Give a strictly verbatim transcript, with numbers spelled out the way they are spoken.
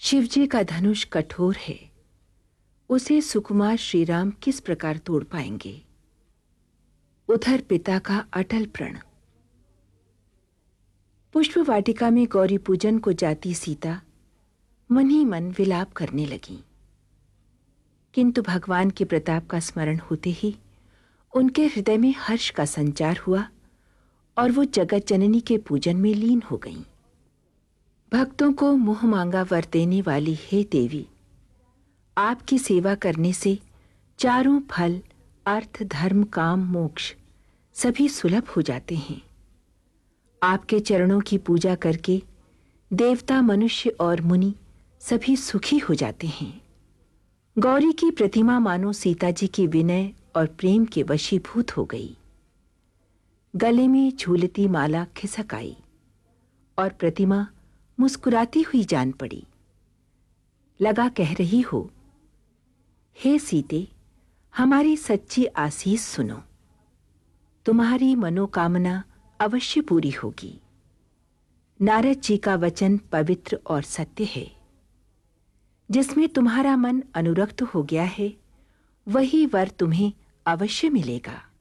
शिवजी का धनुष कठोर है, उसे सुकुमार श्रीराम किस प्रकार तोड़ पाएंगे। उधर पिता का अटल प्रण। पुष्प वाटिका में गौरी पूजन को जाती सीता मन ही मन विलाप करने लगी, किंतु भगवान के प्रताप का स्मरण होते ही उनके हृदय में हर्ष का संचार हुआ और वो जगत जननी के पूजन में लीन हो गईं। भक्तों को मुंह मांगा वर देने वाली हे देवी, आपकी सेवा करने से चारों फल अर्थ धर्म काम मोक्ष सभी सुलभ हो जाते हैं। आपके चरणों की पूजा करके देवता मनुष्य और मुनि सभी सुखी हो जाते हैं। गौरी की प्रतिमा मानो सीता जी की विनय और प्रेम के वशीभूत हो गई। गले में झूलती माला खिसक आई और प्रतिमा मुस्कुराती हुई जान पड़ी। लगा कह रही हो, हे सीते, हमारी सच्ची आसीस सुनो, तुम्हारी मनोकामना अवश्य पूरी होगी। नारद जी का वचन पवित्र और सत्य है। जिसमें तुम्हारा मन अनुरक्त हो गया है वही वर तुम्हें अवश्य मिलेगा।